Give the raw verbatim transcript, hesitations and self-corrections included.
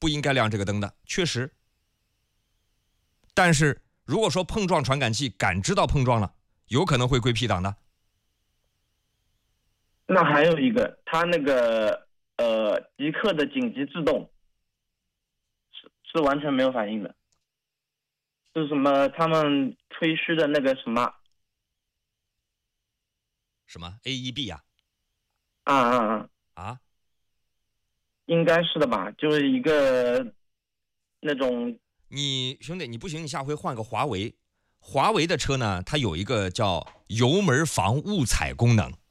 不应该亮这个灯的，确实。但是如果说碰撞传感器感知到碰撞了，有可能会归 P 档的。 那还有一个，它那个呃极客的紧急制动是是完全没有反应的，是什么？他们吹嘘的那个什么什么 A E B 呀？ 啊啊啊啊， 应该是的吧？就是一个那种你兄弟，你不行，你下回换个华为。华为的车呢，它有一个叫油门防误踩功能。